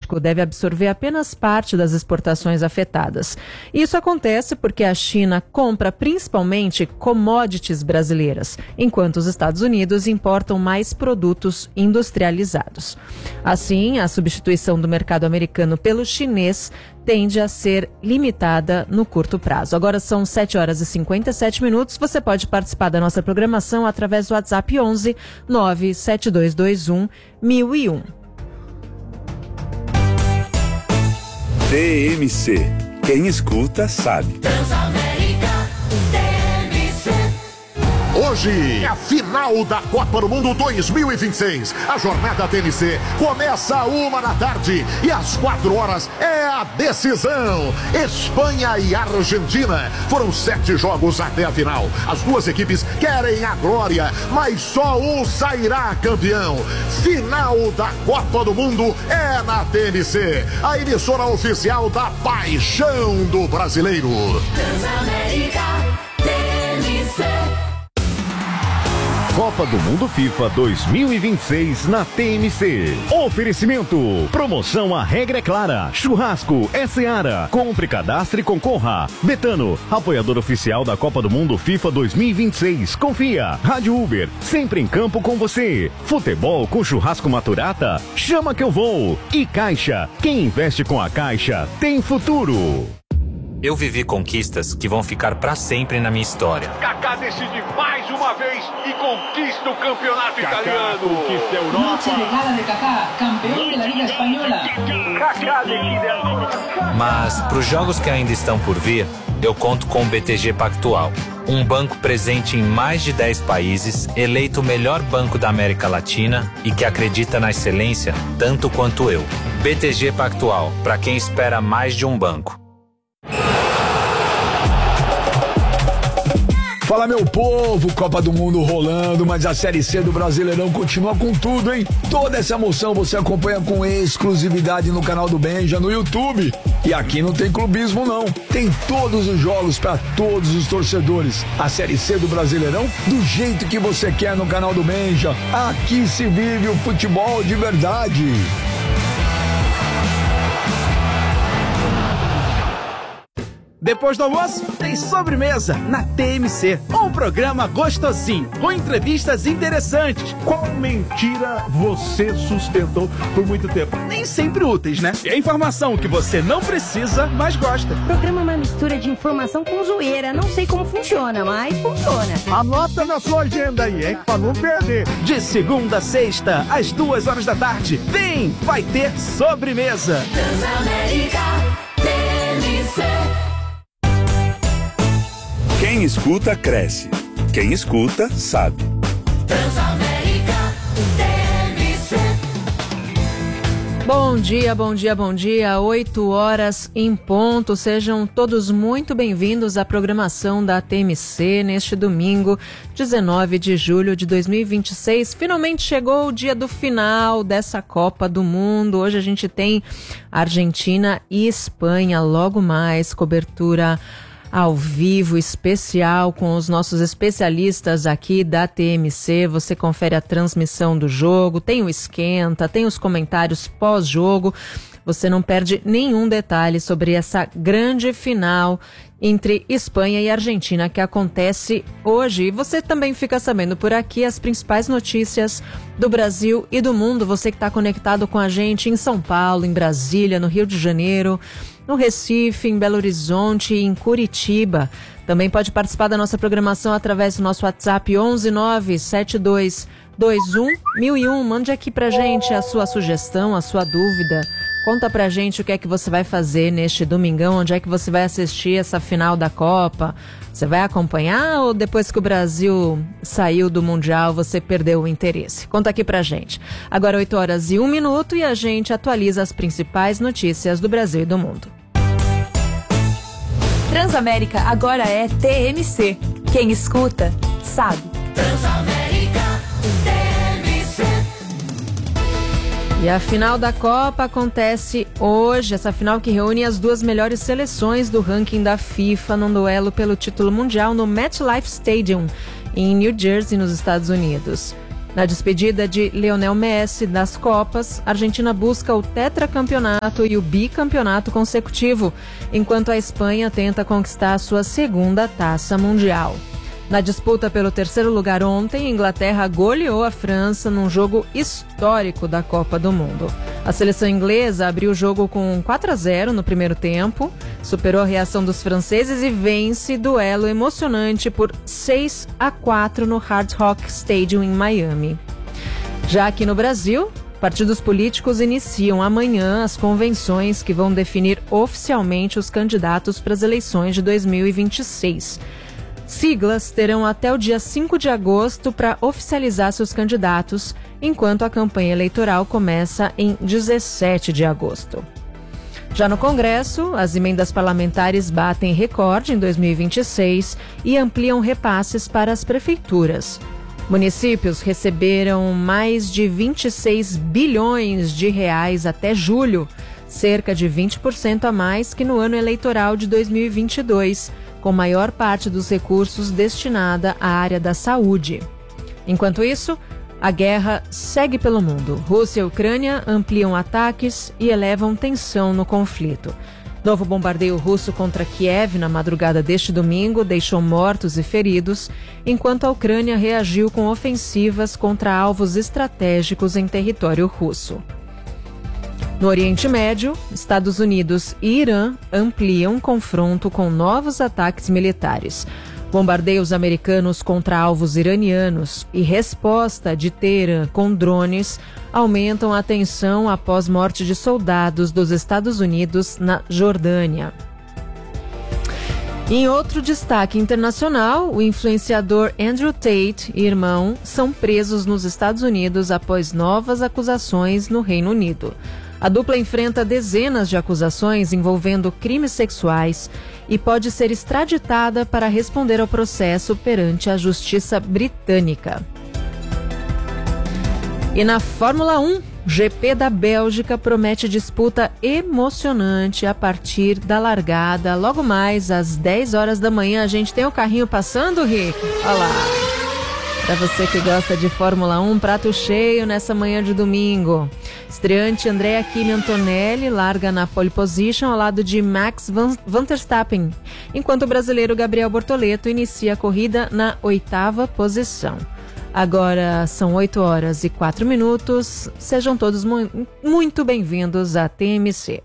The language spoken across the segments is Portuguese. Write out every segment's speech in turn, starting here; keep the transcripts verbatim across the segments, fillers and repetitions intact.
México deve absorver apenas parte das exportações afetadas. Isso acontece porque a China compra principalmente commodities brasileiras, enquanto os Estados Unidos importam mais produtos industrializados. Assim, a substituição do mercado americano pelo chinês tende a ser limitada no curto prazo. Agora são sete horas e cinquenta e sete minutos. Você pode participar da nossa programação através do WhatsApp onze nove sete dois dois um mil e um. T M C. Quem escuta sabe. Hoje é a final da Copa do Mundo dois mil e vinte e seis. A jornada T M C começa a uma da tarde e às quatro horas é a decisão. Espanha e Argentina. Foram sete jogos até a final. As duas equipes querem a glória, mas só um sairá campeão. Final da Copa do Mundo é na T M C, a emissora oficial da paixão do brasileiro. Transamérica T M C. Copa do Mundo FIFA dois mil e vinte e seis na T M C. Oferecimento. Promoção A Regra é Clara. Churrasco é Seara. Compre, cadastre e concorra. Betano, apoiador oficial da Copa do Mundo FIFA dois mil e vinte e seis. Confia. Rádio Uber, sempre em campo com você. Futebol com churrasco Maturata? Chama que eu vou. E Caixa. Quem investe com a Caixa tem futuro. Eu vivi conquistas que vão ficar pra sempre na minha história. Kaká decide mais uma vez e conquista o campeonato Kaká italiano. Conquista a Europa. Noche de gala de Kaká, campeão da Liga Espanhola. Kaká decide a... Mas pros jogos que ainda estão por vir, eu conto com o B T G Pactual. Um banco presente em mais de dez países, eleito o melhor banco da América Latina e que acredita na excelência tanto quanto eu. B T G Pactual, para quem espera mais de um banco. Fala, meu povo, Copa do Mundo rolando, mas a Série C do Brasileirão continua com tudo, hein? Toda essa emoção você acompanha com exclusividade no canal do Benja, no YouTube. E aqui não tem clubismo, não. Tem todos os jogos para todos os torcedores. A Série C do Brasileirão, do jeito que você quer no canal do Benja. Aqui se vive o futebol de verdade. Depois do almoço, tem sobremesa na T M C. Um programa gostosinho, com entrevistas interessantes. Qual mentira você sustentou por muito tempo? Nem sempre úteis, né? E a informação que você não precisa, mas gosta. O programa é uma mistura de informação com zoeira. Não sei como funciona, mas funciona. Anota na sua agenda aí, hein? Pra não perder. De segunda a sexta, às duas horas da tarde. Vem, vai ter sobremesa. Transamérica T M C. Quem escuta, cresce. Quem escuta, sabe. Transamérica T M C. Bom dia, bom dia, bom dia. oito horas em ponto. Sejam todos muito bem-vindos à programação da T M C neste domingo, dezenove de julho de dois mil e vinte e seis. Finalmente chegou o dia do final dessa Copa do Mundo. Hoje a gente tem Argentina e Espanha. Logo mais, cobertura ao vivo, especial, com os nossos especialistas aqui da T M C. Você confere a transmissão do jogo, tem o esquenta, tem os comentários pós-jogo. Você não perde nenhum detalhe sobre essa grande final entre Espanha e Argentina que acontece hoje. E você também fica sabendo por aqui as principais notícias do Brasil e do mundo. Você que está conectado com a gente em São Paulo, em Brasília, no Rio de Janeiro, no Recife, em Belo Horizonte e em Curitiba. Também pode participar da nossa programação através do nosso WhatsApp onze nove sete dois dois um mil e um. Mande aqui pra gente a sua sugestão, a sua dúvida. Conta pra gente o que é que você vai fazer neste domingão, onde é que você vai assistir essa final da Copa. Você vai acompanhar ou depois que o Brasil saiu do Mundial você perdeu o interesse? Conta aqui pra gente. Agora oito horas e um minuto e a gente atualiza as principais notícias do Brasil e do mundo. Transamérica agora é T M C. Quem escuta, sabe. Transamérica T M C. E a final da Copa acontece hoje, essa final que reúne as duas melhores seleções do ranking da FIFA num duelo pelo título mundial no MetLife Stadium, em New Jersey, nos Estados Unidos. Na despedida de Lionel Messi das Copas, a Argentina busca o tetracampeonato e o bicampeonato consecutivo, enquanto a Espanha tenta conquistar a sua segunda taça mundial. Na disputa pelo terceiro lugar ontem, a Inglaterra goleou a França num jogo histórico da Copa do Mundo. A seleção inglesa abriu o jogo com quatro a zero no primeiro tempo, superou a reação dos franceses e vence duelo emocionante por seis a quatro no Hard Rock Stadium em Miami. Já aqui no Brasil, partidos políticos iniciam amanhã as convenções que vão definir oficialmente os candidatos para as eleições de dois mil e vinte e seis. Siglas terão até o dia cinco de agosto para oficializar seus candidatos, enquanto a campanha eleitoral começa em dezessete de agosto. Já no Congresso, as emendas parlamentares batem recorde em dois mil e vinte e seis e ampliam repasses para as prefeituras. Municípios receberam mais de vinte e seis bilhões de reais até julho, cerca de vinte por cento a mais que no ano eleitoral de dois mil e vinte e dois, com maior parte dos recursos destinada à área da saúde. Enquanto isso, a guerra segue pelo mundo. Rússia e Ucrânia ampliam ataques e elevam tensão no conflito. Novo bombardeio russo contra Kiev na madrugada deste domingo deixou mortos e feridos, enquanto a Ucrânia reagiu com ofensivas contra alvos estratégicos em território russo. No Oriente Médio, Estados Unidos e Irã ampliam confronto com novos ataques militares. Bombardeios americanos contra alvos iranianos e resposta de Teherã com drones aumentam a tensão após morte de soldados dos Estados Unidos na Jordânia. Em outro destaque internacional, o influenciador Andrew Tate e irmão são presos nos Estados Unidos após novas acusações no Reino Unido. A dupla enfrenta dezenas de acusações envolvendo crimes sexuais e pode ser extraditada para responder ao processo perante a justiça britânica. E na Fórmula um, G P da Bélgica promete disputa emocionante a partir da largada. Logo mais, às dez horas da manhã, a gente tem o carrinho passando, Rick? Olha lá. Para você que gosta de Fórmula um, prato cheio nessa manhã de domingo. Estreante Andrea Kimi Antonelli larga na pole position ao lado de Max Van Verstappen, enquanto o brasileiro Gabriel Bortoleto inicia a corrida na oitava posição. Agora são oito horas e quatro minutos. Sejam todos mu- muito bem-vindos à T M C.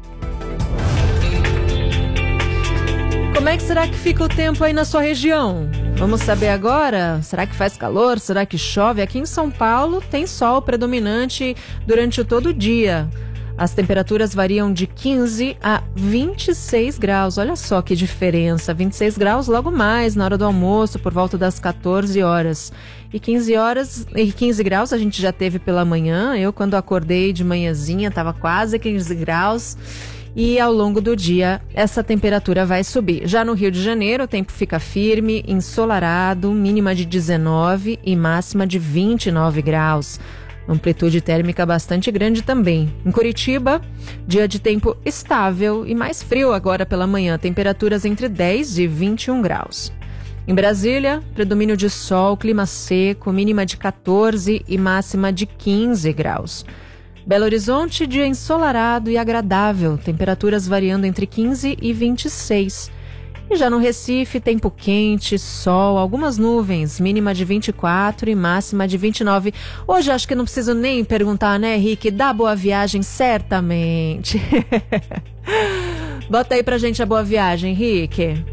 Como é que será que fica o tempo aí na sua região? Vamos saber agora? Será que faz calor? Será que chove? Aqui em São Paulo tem sol predominante durante todo o dia. As temperaturas variam de quinze a vinte e seis graus. Olha só que diferença. vinte e seis graus logo mais na hora do almoço, por volta das quatorze horas. E quinze horas e quinze graus a gente já teve pela manhã. Eu, quando acordei de manhãzinha, estava quase quinze graus. E ao longo do dia, essa temperatura vai subir. Já no Rio de Janeiro, o tempo fica firme, ensolarado, mínima de dezenove e máxima de vinte e nove graus. Amplitude térmica bastante grande também. Em Curitiba, dia de tempo estável e mais frio agora pela manhã, temperaturas entre dez e vinte e um graus. Em Brasília, predomínio de sol, clima seco, mínima de quatorze e máxima de quinze graus. Belo Horizonte, dia ensolarado e agradável, temperaturas variando entre quinze e vinte e seis. E já no Recife, tempo quente, sol, algumas nuvens, mínima de vinte e quatro e máxima de vinte e nove. Hoje acho que não preciso nem perguntar, né, Rick? Dá boa viagem, certamente. Bota aí pra gente a boa viagem, Rick.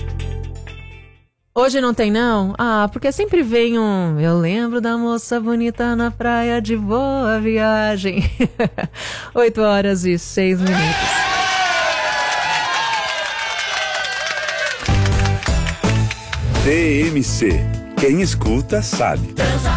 Hoje não tem, não? Ah, porque sempre vem um... Eu lembro da moça bonita na praia de Boa Viagem. oito horas e seis minutos. T M C. Quem escuta, sabe.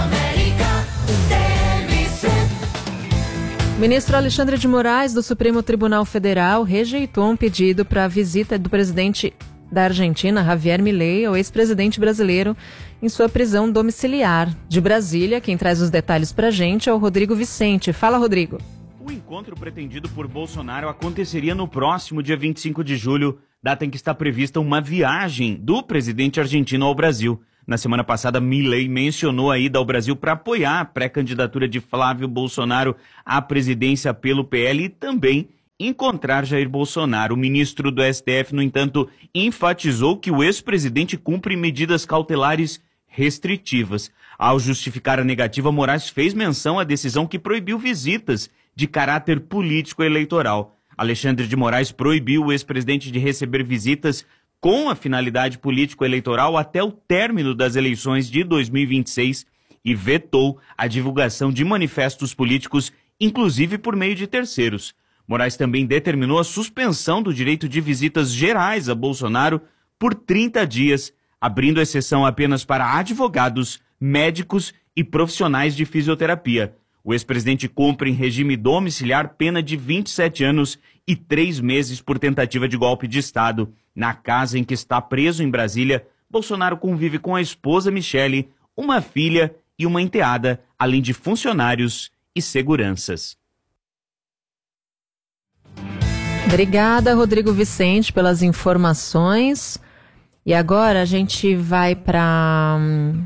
O ministro Alexandre de Moraes, do Supremo Tribunal Federal, rejeitou um pedido para a visita do presidente da Argentina, Javier Milei, ao ex-presidente brasileiro, em sua prisão domiciliar. De Brasília, quem traz os detalhes pra gente é o Rodrigo Vicente. Fala, Rodrigo. O encontro pretendido por Bolsonaro aconteceria no próximo dia vinte e cinco de julho, data em que está prevista uma viagem do presidente argentino ao Brasil. Na semana passada, Milei mencionou a ida ao Brasil para apoiar a pré-candidatura de Flávio Bolsonaro à presidência pelo P L e também encontrar Jair Bolsonaro. O ministro do S T F, no entanto, enfatizou que o ex-presidente cumpre medidas cautelares restritivas. Ao justificar a negativa, Moraes fez menção à decisão que proibiu visitas de caráter político eleitoral. Alexandre de Moraes proibiu o ex-presidente de receber visitas com a finalidade político-eleitoral até o término das eleições de dois mil e vinte e seis e vetou a divulgação de manifestos políticos, inclusive por meio de terceiros. Moraes também determinou a suspensão do direito de visitas gerais a Bolsonaro por trinta dias, abrindo exceção apenas para advogados, médicos e profissionais de fisioterapia. O ex-presidente cumpre em regime domiciliar pena de vinte e sete anos e três meses por tentativa de golpe de Estado. Na casa em que está preso em Brasília, Bolsonaro convive com a esposa Michele, uma filha e uma enteada, além de funcionários e seguranças. Obrigada, Rodrigo Vicente, pelas informações. E agora a gente vai para hum,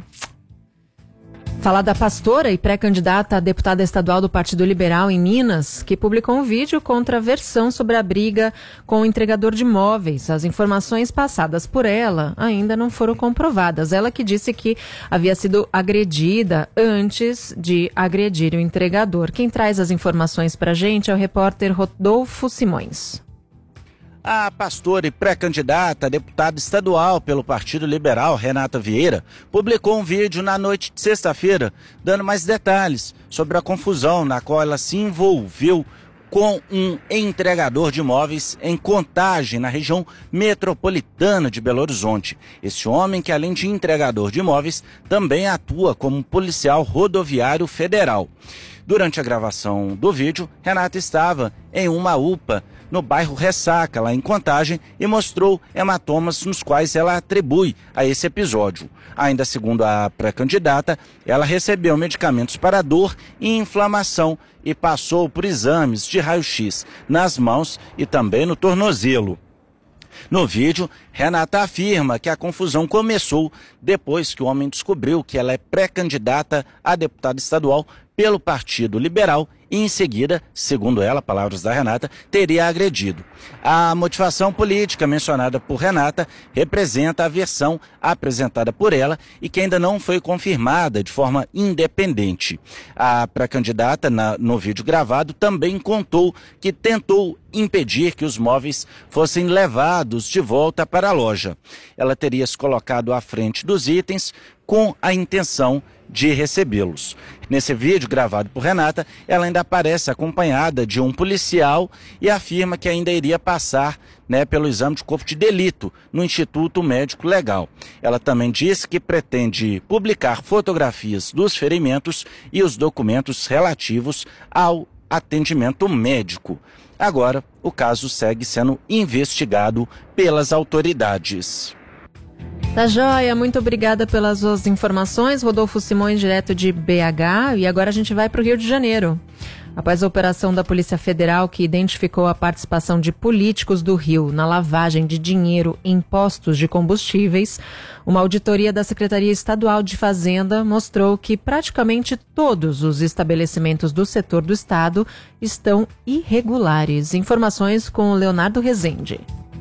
falar da pastora e pré-candidata a deputada estadual do Partido Liberal em Minas, que publicou um vídeo contra a versão sobre a briga com o entregador de imóveis. As informações passadas por ela ainda não foram comprovadas. Ela que disse que havia sido agredida antes de agredir o entregador. Quem traz as informações para a gente é o repórter Rodolfo Simões. A pastora e pré-candidata a deputada estadual pelo Partido Liberal, Renata Vieira, publicou um vídeo na noite de sexta-feira, dando mais detalhes sobre a confusão na qual ela se envolveu com um entregador de imóveis em Contagem, na região metropolitana de Belo Horizonte. Esse homem, que além de entregador de imóveis, também atua como policial rodoviário federal. Durante a gravação do vídeo, Renata estava em uma U P A no bairro Ressaca, lá em Contagem, e mostrou hematomas nos quais ela atribui a esse episódio. Ainda segundo a pré-candidata, ela recebeu medicamentos para dor e inflamação e passou por exames de raio-x nas mãos e também no tornozelo. No vídeo, Renata afirma que a confusão começou depois que o homem descobriu que ela é pré-candidata a deputada estadual pelo Partido Liberal e, em seguida, segundo ela, palavras da Renata, teria agredido. A motivação política mencionada por Renata representa a versão apresentada por ela e que ainda não foi confirmada de forma independente. A pré-candidata, no vídeo gravado, também contou que tentou impedir que os móveis fossem levados de volta para a loja. Ela teria se colocado à frente dos itens com a intenção de recebê-los. Nesse vídeo gravado por Renata, ela ainda aparece acompanhada de um policial e afirma que ainda iria passar, né, pelo exame de corpo de delito no Instituto Médico Legal. Ela também disse que pretende publicar fotografias dos ferimentos e os documentos relativos ao atendimento médico. Agora, o caso segue sendo investigado pelas autoridades. Tá joia, muito obrigada pelas suas informações, Rodolfo Simões, direto de B H. E agora a gente vai para o Rio de Janeiro. Após a operação da Polícia Federal que identificou a participação de políticos do Rio na lavagem de dinheiro em postos de combustíveis, uma auditoria da Secretaria Estadual de Fazenda mostrou que praticamente todos os estabelecimentos do setor do estado estão irregulares. Informações com o Leonardo Rezende.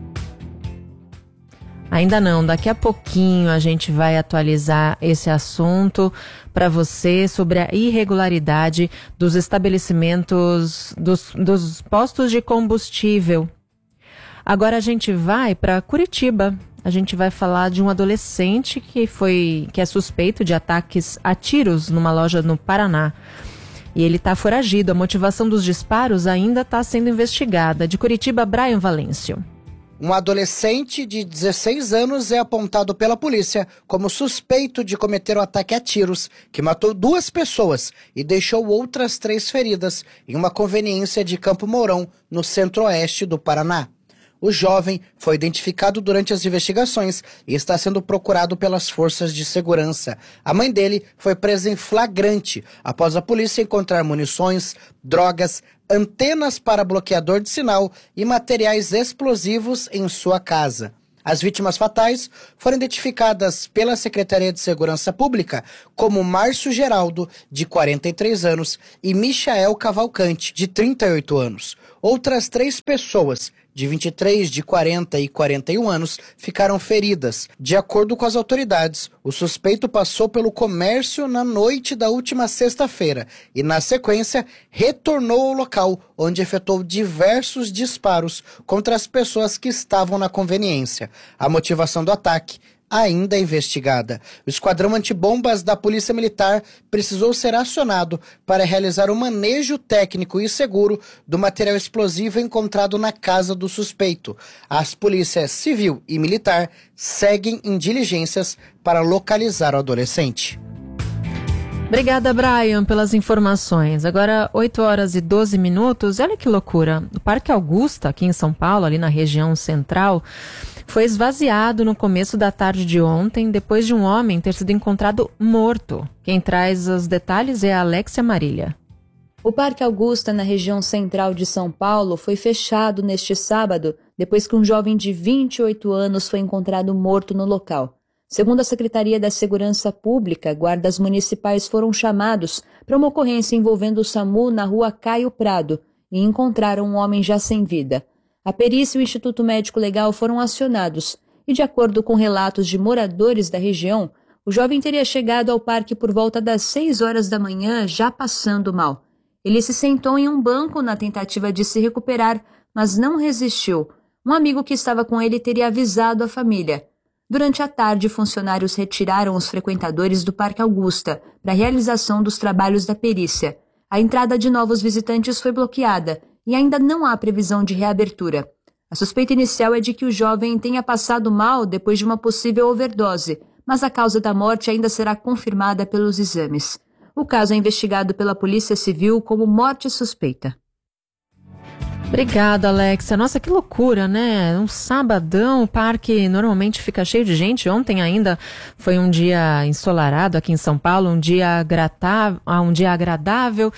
Ainda não, daqui a pouquinho a gente vai atualizar esse assunto para você sobre a irregularidade dos estabelecimentos, dos, dos postos de combustível. Agora a gente vai para Curitiba. A gente vai falar de um adolescente que, foi, que é suspeito de ataques a tiros numa loja no Paraná. E ele está foragido. A motivação dos disparos ainda está sendo investigada. De Curitiba, Brian Valêncio. Um adolescente de dezesseis anos é apontado pela polícia como suspeito de cometer o ataque a tiros, que matou duas pessoas e deixou outras três feridas em uma conveniência de Campo Mourão, no centro-oeste do Paraná. O jovem foi identificado durante as investigações e está sendo procurado pelas forças de segurança. A mãe dele foi presa em flagrante após a polícia encontrar munições, drogas, antenas para bloqueador de sinal e materiais explosivos em sua casa. As vítimas fatais foram identificadas pela Secretaria de Segurança Pública como Márcio Geraldo, de quarenta e três anos, e Michael Cavalcante, de trinta e oito anos. Outras três pessoas, de vinte e três, de quarenta e quarenta e um anos, ficaram feridas. De acordo com as autoridades, o suspeito passou pelo comércio na noite da última sexta-feira e, na sequência, retornou ao local, onde efetuou diversos disparos contra as pessoas que estavam na conveniência. A motivação do ataque ainda é investigada. O esquadrão antibombas da Polícia Militar precisou ser acionado para realizar o manejo técnico e seguro do material explosivo encontrado na casa do suspeito. As polícias civil e militar seguem em diligências para localizar o adolescente. Obrigada, Brian, pelas informações. Agora, oito horas e doze minutos. Olha que loucura. O Parque Augusta, aqui em São Paulo, ali na região central, foi esvaziado no começo da tarde de ontem, depois de um homem ter sido encontrado morto. Quem traz os detalhes é a Alexia Marília. O Parque Augusta, na região central de São Paulo, foi fechado neste sábado, depois que um jovem de vinte e oito anos foi encontrado morto no local. Segundo a Secretaria da Segurança Pública, guardas municipais foram chamados para uma ocorrência envolvendo o SAMU na rua Caio Prado e encontraram um homem já sem vida. A perícia e o Instituto Médico Legal foram acionados e, de acordo com relatos de moradores da região, o jovem teria chegado ao parque por volta das seis horas da manhã, já passando mal. Ele se sentou em um banco na tentativa de se recuperar, mas não resistiu. Um amigo que estava com ele teria avisado a família. Durante a tarde, funcionários retiraram os frequentadores do Parque Augusta para a realização dos trabalhos da perícia. A entrada de novos visitantes foi bloqueada e ainda não há previsão de reabertura. A suspeita inicial é de que o jovem tenha passado mal depois de uma possível overdose, mas a causa da morte ainda será confirmada pelos exames. O caso é investigado pela Polícia Civil como morte suspeita. Obrigada, Alexia. Nossa, que loucura, né? Um sabadão, o parque normalmente fica cheio de gente. Ontem ainda foi um dia ensolarado aqui em São Paulo, um dia, grata... um dia agradável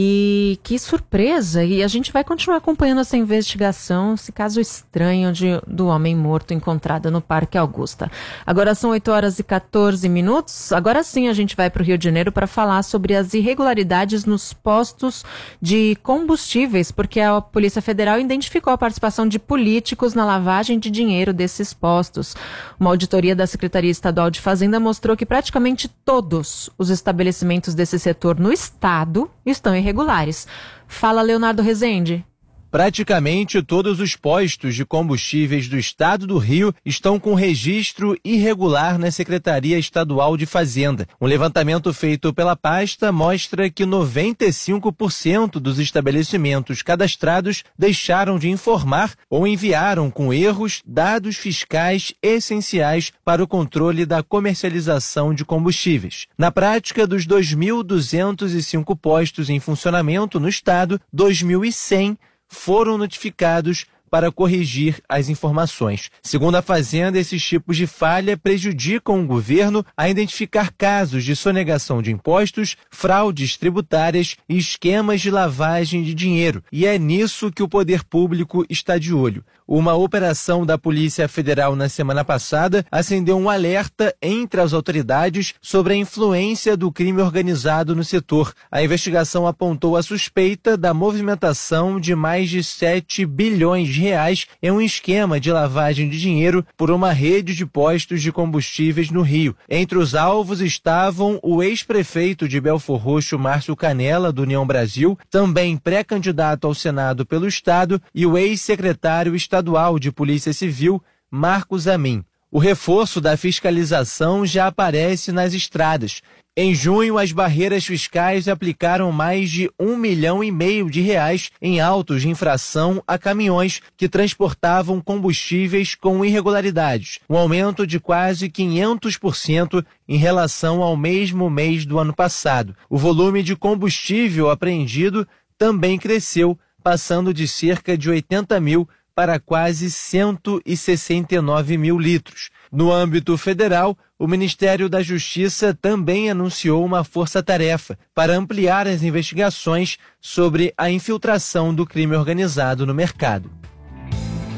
e que surpresa. E a gente vai continuar acompanhando essa investigação, esse caso estranho de, do homem morto encontrado no Parque Augusta. Agora são oito horas e quatorze minutos. Agora sim a gente vai para o Rio de Janeiro para falar sobre as irregularidades nos postos de combustíveis, porque a Polícia Federal identificou a participação de políticos na lavagem de dinheiro desses postos. Uma auditoria da Secretaria Estadual de Fazenda mostrou que praticamente todos os estabelecimentos desse setor no estado estão irregulares. Fala, Leonardo Rezende. Praticamente todos os postos de combustíveis do estado do Rio estão com registro irregular na Secretaria Estadual de Fazenda. Um levantamento feito pela pasta mostra que noventa e cinco por cento dos estabelecimentos cadastrados deixaram de informar ou enviaram com erros dados fiscais essenciais para o controle da comercialização de combustíveis. Na prática, dos dois mil duzentos e cinco postos em funcionamento no estado, dois mil e cem foram notificados para corrigir as informações. Segundo a Fazenda, esses tipos de falha prejudicam o governo a identificar casos de sonegação de impostos, fraudes tributárias e esquemas de lavagem de dinheiro. E é nisso que o poder público está de olho. Uma operação da Polícia Federal na semana passada acendeu um alerta entre as autoridades sobre a influência do crime organizado no setor. A investigação apontou a suspeita da movimentação de mais de sete bilhões de reais em um esquema de lavagem de dinheiro por uma rede de postos de combustíveis no Rio. Entre os alvos estavam o ex-prefeito de Belfor Roxo, Márcio Canella, do União Brasil, também pré-candidato ao Senado pelo Estado, e o ex-secretário estadual de Polícia Civil, Marcos Amin. O reforço da fiscalização já aparece nas estradas. Em junho, as barreiras fiscais aplicaram mais de um milhão e meio de reais em autos de infração a caminhões que transportavam combustíveis com irregularidades, um aumento de quase quinhentos por cento em relação ao mesmo mês do ano passado. O volume de combustível apreendido também cresceu, passando de cerca de oitenta mil para quase cento e sessenta e nove mil litros. No âmbito federal, o Ministério da Justiça também anunciou uma força-tarefa para ampliar as investigações sobre a infiltração do crime organizado no mercado.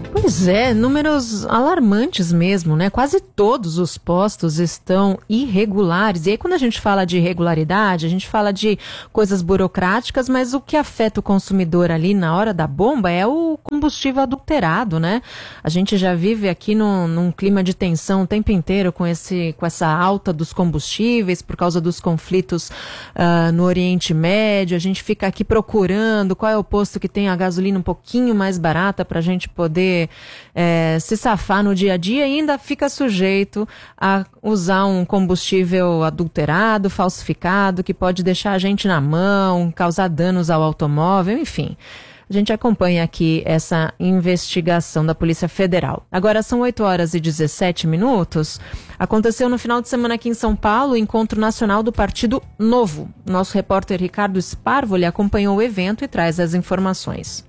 Pois é, números alarmantes mesmo, né? Quase todos os postos estão irregulares. E aí, quando a gente fala de irregularidade, a gente fala de coisas burocráticas, mas o que afeta o consumidor ali na hora da bomba é o combustível adulterado, né? A gente já vive aqui num, num clima de tensão o tempo inteiro com, esse, com essa alta dos combustíveis por causa dos conflitos uh, no Oriente Médio. A gente fica aqui procurando qual é o posto que tem a gasolina um pouquinho mais barata para a gente poder É, se safar no dia a dia e ainda fica sujeito a usar um combustível adulterado, falsificado, que pode deixar a gente na mão, causar danos ao automóvel, enfim. A gente acompanha aqui essa investigação da Polícia Federal. Agora são oito horas e dezessete minutos. Aconteceu no final de semana aqui em São Paulo o Encontro Nacional do Partido Novo. Nosso repórter Ricardo Sparvoli acompanhou o evento e traz as informações.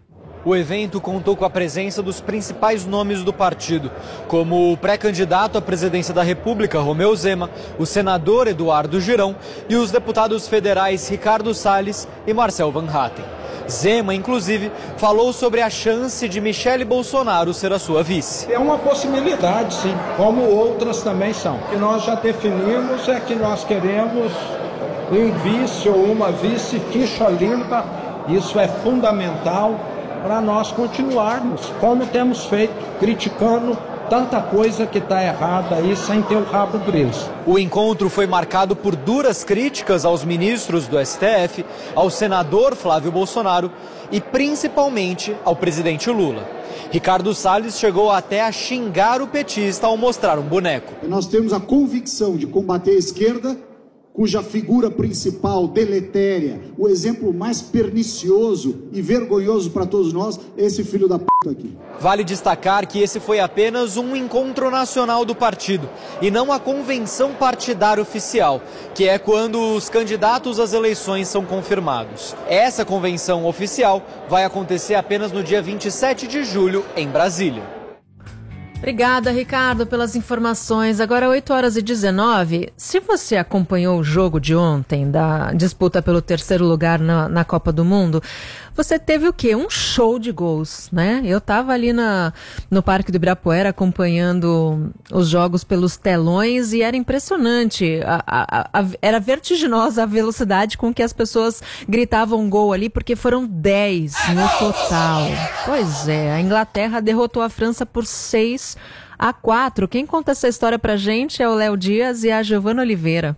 O evento contou com a presença dos principais nomes do partido, como o pré-candidato à presidência da República, Romeu Zema, o senador Eduardo Girão e os deputados federais Ricardo Salles e Marcel Van Hatten. Zema, inclusive, falou sobre a chance de Michele Bolsonaro ser a sua vice. É uma possibilidade, sim, como outras também são. O que nós já definimos é que nós queremos um vice ou uma vice ficha limpa. Isso é fundamental para nós continuarmos, como temos feito, criticando tanta coisa que está errada aí, sem ter o rabo preso. O encontro foi marcado por duras críticas aos ministros do S T F, ao senador Flávio Bolsonaro e principalmente ao presidente Lula. Ricardo Salles chegou até a xingar o petista ao mostrar um boneco. Nós temos a convicção de combater a esquerda, cuja figura principal, deletéria, o exemplo mais pernicioso e vergonhoso para todos nós, é esse filho da p*** aqui. Vale destacar que esse foi apenas um encontro nacional do partido e não a convenção partidária oficial, que é quando os candidatos às eleições são confirmados. Essa convenção oficial vai acontecer apenas no dia vinte e sete de julho, em Brasília. Obrigada, Ricardo, pelas informações. Agora, oito horas e dezenove. Se você acompanhou o jogo de ontem, da disputa pelo terceiro lugar na, na Copa do Mundo, você teve o quê? Um show de gols, né? Eu estava ali na, no Parque do Ibirapuera acompanhando os jogos pelos telões e era impressionante. A, a, a, era vertiginosa a velocidade com que as pessoas gritavam gol ali, porque foram dez no total. Pois é, a Inglaterra derrotou a França por seis a quatro. Quem conta essa história pra gente é o Léo Dias e a Giovana Oliveira.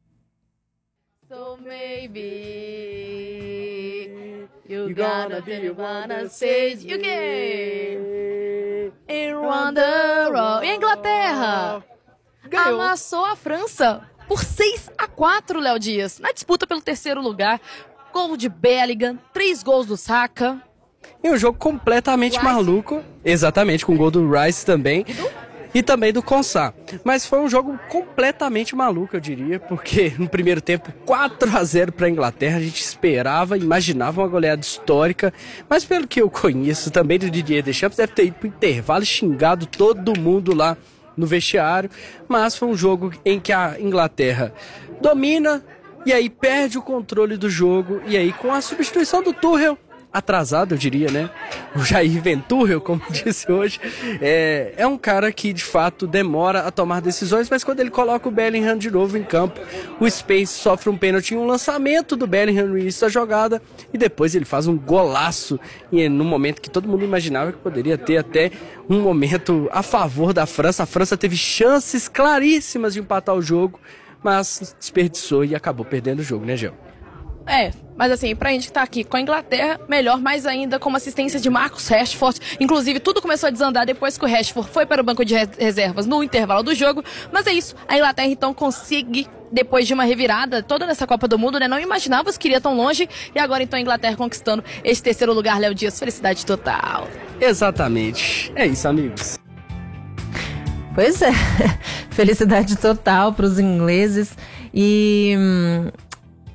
So maybe you gonna be you wanna say you can in wonder. E a Inglaterra ganhou. Amassou a França por seis a quatro, Léo Dias, na disputa pelo terceiro lugar. Gol de Bellingham, três gols do Saka. E um jogo completamente Rice. maluco. Exatamente, com o gol do Rice também. E, do... e também do Konsa. Mas foi um jogo completamente maluco, eu diria. Porque no primeiro tempo, quatro a zero para a Inglaterra. A gente esperava, imaginava uma goleada histórica. Mas pelo que eu conheço também do Didier Deschamps, deve ter ido para o intervalo e xingado todo mundo lá no vestiário. Mas foi um jogo em que a Inglaterra domina e aí perde o controle do jogo. E aí com a substituição do Tuchel, atrasado, eu diria, né? O Jair Ventura, como disse hoje, é, é um cara que, de fato, demora a tomar decisões, mas quando ele coloca o Bellingham de novo em campo, o Spence sofre um pênalti em um lançamento do Bellingham no início da jogada e depois ele faz um golaço e num momento que todo mundo imaginava que poderia ter até um momento a favor da França. A França teve chances claríssimas de empatar o jogo, mas desperdiçou e acabou perdendo o jogo, né, Gel? É, mas assim, pra gente que tá aqui com a Inglaterra, melhor mais ainda com uma assistência de Marcus Rashford. Inclusive, tudo começou a desandar depois que o Rashford foi para o banco de reservas no intervalo do jogo. Mas é isso, a Inglaterra então consegue, depois de uma revirada toda nessa Copa do Mundo, né? Não imaginávamos que iria tão longe. E agora então a Inglaterra conquistando esse terceiro lugar, Léo Dias. Felicidade total. Exatamente. É isso, amigos. Pois é, felicidade total para os ingleses. E... Hum...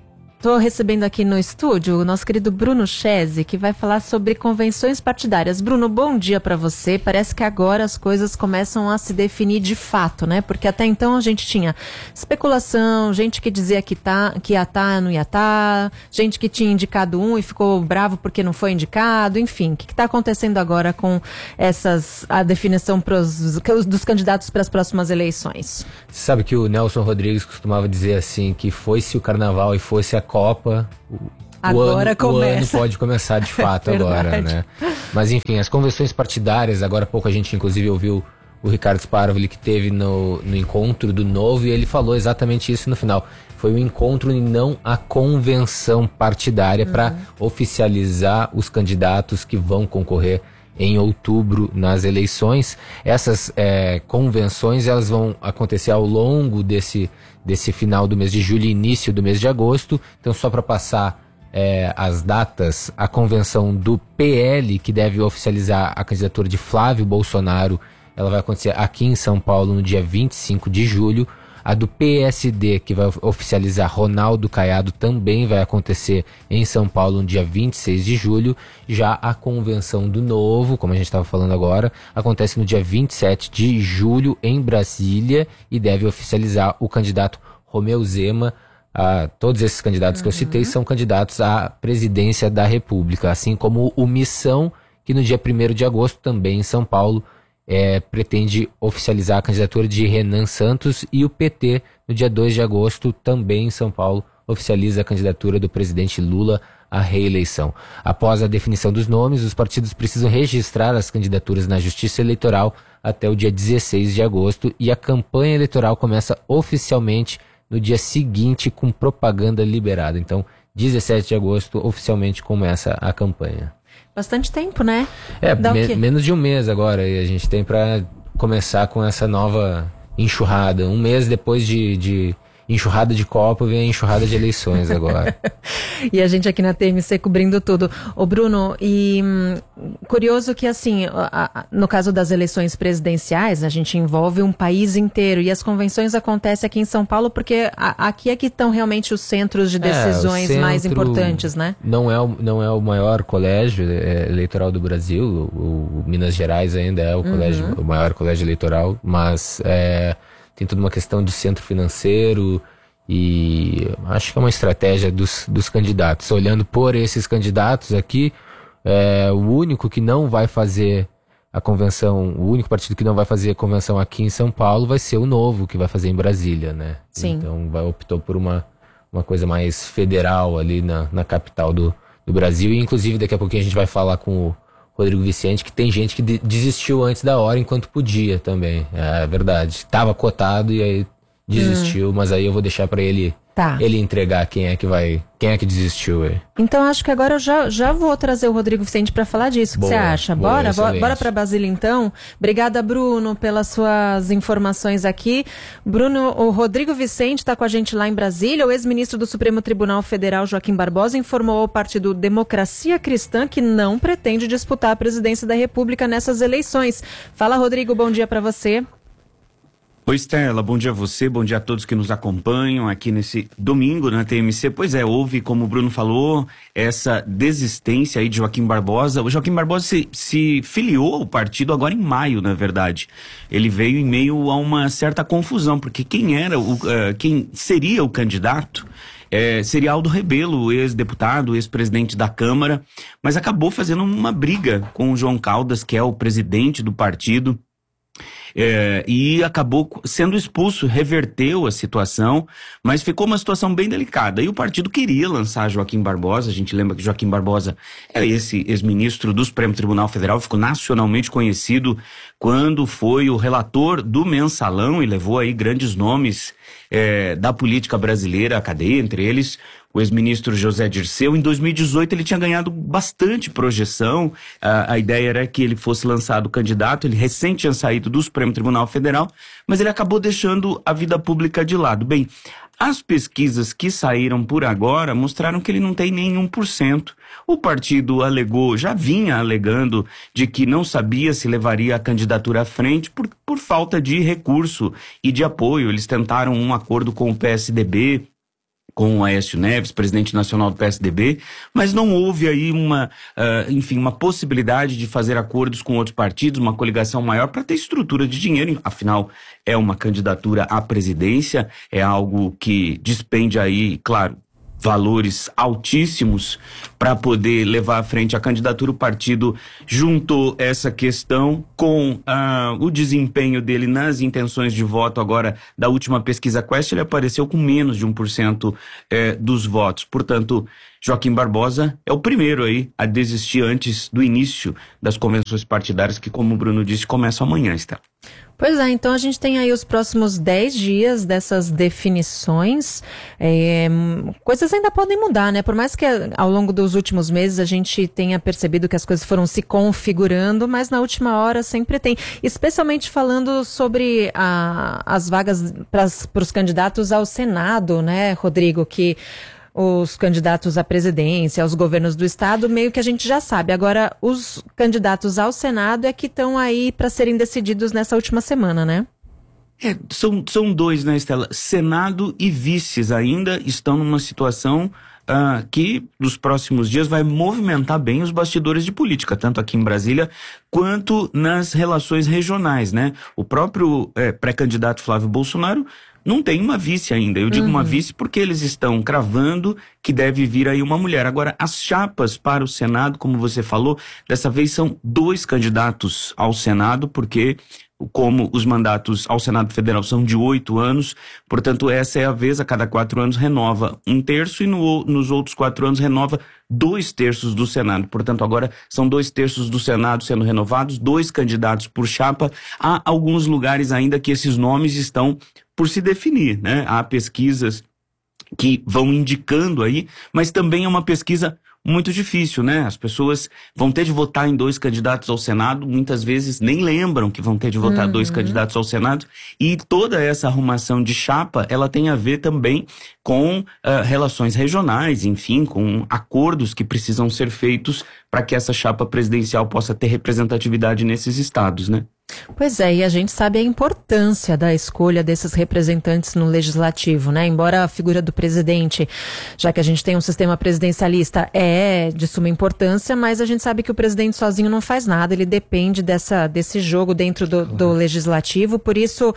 Estou recebendo aqui no estúdio o nosso querido Bruno Chese, que vai falar sobre convenções partidárias. Bruno, bom dia para você. Parece que agora as coisas começam a se definir de fato, né? Porque até então a gente tinha especulação, gente que dizia que, tá, que ia estar, não ia estar, gente que tinha indicado um e ficou bravo porque não foi indicado, enfim. O que está acontecendo agora com essas, a definição pros, dos candidatos para as próximas eleições? Você sabe que o Nelson Rodrigues costumava dizer assim, que fosse o carnaval e fosse a Copa, o, agora ano, começa. o ano pode começar de fato é agora, né? Mas enfim, as convenções partidárias, agora há pouco a gente inclusive ouviu o Ricardo Sparvoli, que teve no, no encontro do Novo, e ele falou exatamente isso no final. Foi um encontro e não a convenção partidária uhum. para oficializar os candidatos que vão concorrer em outubro nas eleições. Essas é, convenções elas vão acontecer ao longo desse, desse final do mês de julho e início do mês de agosto. Então, só para passar é, as datas, a convenção do P L, que deve oficializar a candidatura de Flávio Bolsonaro, ela vai acontecer aqui em São Paulo no dia vinte e cinco de julho. A do P S D, que vai oficializar Ronaldo Caiado, também vai acontecer em São Paulo no dia vinte e seis de julho. Já a convenção do Novo, como a gente estava falando agora, acontece no dia vinte e sete de julho em Brasília e deve oficializar o candidato Romeu Zema. Ah, todos esses candidatos uhum. que eu citei são candidatos à presidência da República, assim como o Missão, que no dia primeiro de agosto, também em São Paulo, É, pretende oficializar a candidatura de Renan Santos, e o P T, no dia dois de agosto, também em São Paulo, oficializa a candidatura do presidente Lula à reeleição. Após a definição dos nomes, os partidos precisam registrar as candidaturas na Justiça Eleitoral até o dia dezesseis de agosto, e a campanha eleitoral começa oficialmente no dia seguinte com propaganda liberada. Então, dezessete de agosto, oficialmente começa a campanha. Bastante tempo, né? É, me, menos de um mês agora e a gente tem para começar com essa nova enxurrada. Um mês depois de, de enxurrada de Copa, vem a enxurrada de eleições agora. E a gente aqui na T M C cobrindo tudo. Ô Bruno, e hum, curioso que assim, a, a, no caso das eleições presidenciais, a gente envolve um país inteiro e as convenções acontecem aqui em São Paulo porque a, aqui é que estão realmente os centros de decisões é, mais importantes, né? Não é, o, não é o maior colégio é, eleitoral do Brasil, o, o Minas Gerais ainda é o, uhum. colégio, o maior colégio eleitoral, mas é, tem toda uma questão de centro financeiro. E acho que é uma estratégia dos, dos candidatos. Olhando por esses candidatos aqui, é, o único que não vai fazer a convenção, o único partido que não vai fazer a convenção aqui em São Paulo vai ser o Novo, que vai fazer em Brasília, né? Sim. Então vai, optou por uma, uma coisa mais federal ali na, na capital do, do Brasil. E inclusive daqui a pouquinho a gente vai falar com o Rodrigo Vicente, que tem gente que de, desistiu antes da hora enquanto podia também. É verdade. Estava cotado e aí desistiu, hum. mas aí eu vou deixar pra ele tá. ele entregar quem é que vai, quem é que desistiu aí. Então acho que agora eu já, já vou trazer o Rodrigo Vicente pra falar disso. O que você acha? Boa, bora? excelente. Bora pra Brasília então? Obrigada, Bruno, pelas suas informações aqui. Bruno, o Rodrigo Vicente tá com a gente lá em Brasília. O ex-ministro do Supremo Tribunal Federal, Joaquim Barbosa, informou ao partido Democracia Cristã que não pretende disputar a presidência da República nessas eleições. Fala, Rodrigo, bom dia pra você. Oi, Stella, bom dia a você, bom dia a todos que nos acompanham aqui nesse domingo na T M C. Pois é, houve, como o Bruno falou, essa desistência aí de Joaquim Barbosa. O Joaquim Barbosa se, se filiou ao partido agora em maio, na verdade. Ele veio em meio a uma certa confusão, porque quem era, o, uh, quem seria o candidato é, seria Aldo Rebelo, ex-deputado, ex-presidente da Câmara, mas acabou fazendo uma briga com o João Caldas, que é o presidente do partido. É, e acabou sendo expulso, reverteu a situação, mas ficou uma situação bem delicada. E o partido queria lançar Joaquim Barbosa. A gente lembra que Joaquim Barbosa é esse ex-ministro do Supremo Tribunal Federal, ficou nacionalmente conhecido quando foi o relator do Mensalão e levou aí grandes nomes é, da política brasileira à cadeia, entre eles o ex-ministro José Dirceu. Em dois mil e dezoito ele tinha ganhado bastante projeção, a, a ideia era que ele fosse lançado candidato, ele recém tinha saído do Supremo Tribunal Federal, mas ele acabou deixando a vida pública de lado. Bem, as pesquisas que saíram por agora mostraram que ele não tem nem um por cento. O partido alegou, já vinha alegando, de que não sabia se levaria a candidatura à frente por, por falta de recurso e de apoio. Eles tentaram um acordo com o P S D B, com o Aécio Neves, presidente nacional do P S D B, mas não houve aí uma, uh, enfim, uma possibilidade de fazer acordos com outros partidos, uma coligação maior para ter estrutura de dinheiro, afinal é uma candidatura à presidência, é algo que despende aí, claro, valores altíssimos para poder levar à frente a candidatura. O partido juntou essa questão com ah, o desempenho dele nas intenções de voto agora da última pesquisa Quest. Ele apareceu com menos de um por cento eh, dos votos. Portanto, Joaquim Barbosa é o primeiro aí a desistir antes do início das convenções partidárias que, como o Bruno disse, começam amanhã, Estela. Pois é, então a gente tem aí os próximos dez dias dessas definições. É, coisas ainda podem mudar, né? Por mais que ao longo dos últimos meses a gente tenha percebido que as coisas foram se configurando, mas na última hora sempre tem. Especialmente falando sobre a, as vagas para os candidatos ao Senado, né, Rodrigo? Que os candidatos à presidência, aos governos do estado, meio que a gente já sabe. Agora, os candidatos ao Senado é que estão aí para serem decididos nessa última semana, né? É, são, são dois, né, Estela? Senado e vices ainda estão numa situação uh, que, nos próximos dias, vai movimentar bem os bastidores de política, tanto aqui em Brasília quanto nas relações regionais, né? O próprio é, pré-candidato Flávio Bolsonaro não tem uma vice ainda. Eu digo uhum. uma vice porque eles estão cravando que deve vir aí uma mulher. Agora, as chapas para o Senado, como você falou, dessa vez são dois candidatos ao Senado, porque como os mandatos ao Senado Federal são de oito anos, portanto, essa é a vez, a cada quatro anos renova um terço e no, nos outros quatro anos renova dois terços do Senado. Portanto, agora são dois terços do Senado sendo renovados, dois candidatos por chapa. Há alguns lugares ainda que esses nomes estão por se definir, né? Há pesquisas que vão indicando aí, mas também é uma pesquisa muito difícil, né? As pessoas vão ter de votar em dois candidatos ao Senado, muitas vezes nem lembram que vão ter de votar uhum. dois candidatos ao Senado, e toda essa arrumação de chapa, ela tem a ver também com uh, relações regionais, enfim, com acordos que precisam ser feitos para que essa chapa presidencial possa ter representatividade nesses estados, né? Pois é, e a gente sabe a importância da escolha desses representantes no legislativo, né? Embora a figura do presidente, já que a gente tem um sistema presidencialista, é de suma importância, mas a gente sabe que o presidente sozinho não faz nada, ele depende dessa, desse jogo dentro do, do legislativo, por isso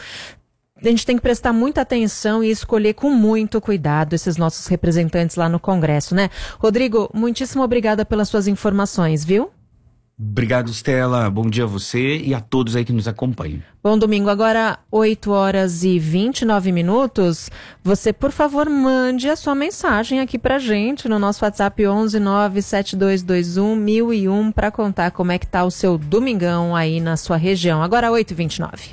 a gente tem que prestar muita atenção e escolher com muito cuidado esses nossos representantes lá no Congresso, né? Rodrigo, muitíssimo obrigada pelas suas informações, viu? Obrigado, Estela. Bom dia a você e a todos aí que nos acompanham. Bom domingo. Agora, oito horas e vinte e nove minutos. Você, por favor, mande a sua mensagem aqui pra gente no nosso WhatsApp onze nove sete dois dois um mil e um para contar como é que tá o seu domingão aí na sua região. Agora, oito e vinte e nove.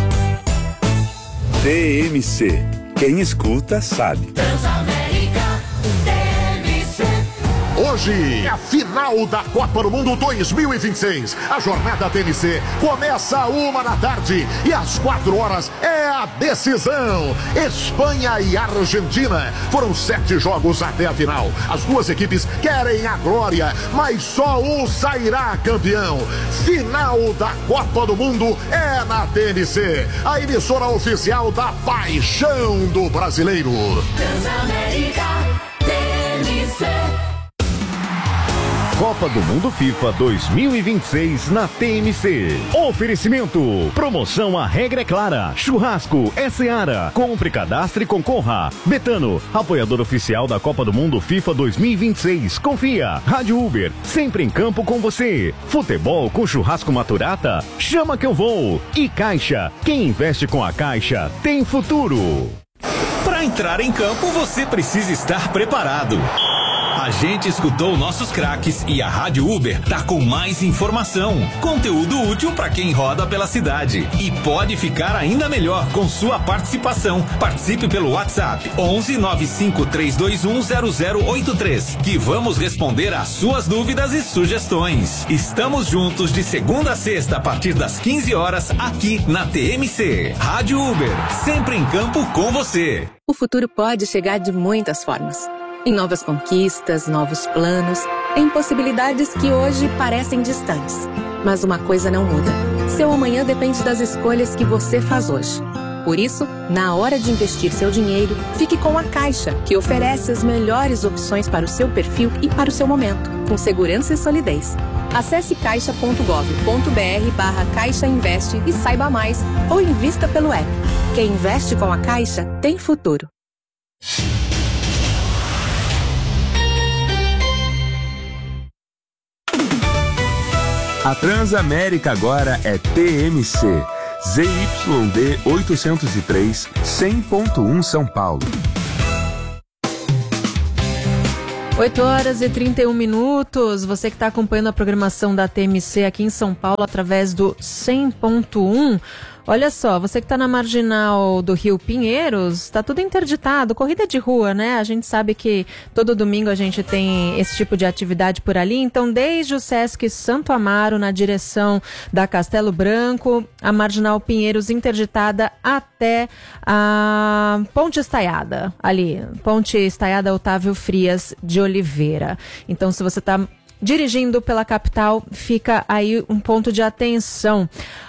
T M C. Quem escuta sabe. Hoje é a final da Copa do Mundo dois mil e vinte e seis. A jornada T M C começa a uma da tarde e às quatro horas é a decisão. Espanha e Argentina. Foram sete jogos até a final. As duas equipes querem a glória, mas só um sairá campeão. Final da Copa do Mundo é na T M C, a emissora oficial da paixão do brasileiro. Transamérica T M C. Copa do Mundo FIFA dois mil e vinte e seis na T M C. Oferecimento. Promoção A Regra é Clara. Churrasco é Seara. Compre, cadastre e concorra. Betano, apoiador oficial da Copa do Mundo FIFA dois mil e vinte e seis. Confia. Rádio Uber, sempre em campo com você. Futebol com churrasco Maturata? Chama que eu vou. E Caixa. Quem investe com a Caixa tem futuro. Para entrar em campo, você precisa estar preparado. A gente escutou nossos craques e a Rádio Uber tá com mais informação, conteúdo útil para quem roda pela cidade e pode ficar ainda melhor com sua participação. Participe pelo WhatsApp onze nove cinco três dois um zero zero oito três que vamos responder às suas dúvidas e sugestões. Estamos juntos de segunda a sexta a partir das quinze horas aqui na T M C. Rádio Uber, sempre em campo com você. O futuro pode chegar de muitas formas. Em novas conquistas, novos planos, em possibilidades que hoje parecem distantes. Mas uma coisa não muda. Seu amanhã depende das escolhas que você faz hoje. Por isso, na hora de investir seu dinheiro, fique com a Caixa, que oferece as melhores opções para o seu perfil e para o seu momento, com segurança e solidez. Acesse caixa ponto gov ponto br barra Caixa Investe e saiba mais, ou invista pelo app. Quem investe com a Caixa tem futuro. A Transamérica agora é T M C. Z Y D oitocentos e três, cem ponto um São Paulo. oito horas e trinta e um minutos. Você que está acompanhando a programação da T M C aqui em São Paulo através do cem ponto um. Olha só, você que está na marginal do Rio Pinheiros, está tudo interditado, corrida de rua, né? A gente sabe que todo domingo a gente tem esse tipo de atividade por ali. Então, desde o Sesc Santo Amaro, na direção da Castelo Branco, a marginal Pinheiros interditada até a Ponte Estaiada, ali, Ponte Estaiada Otávio Frias de Oliveira. Então, se você está dirigindo pela capital, fica aí um ponto de atenção.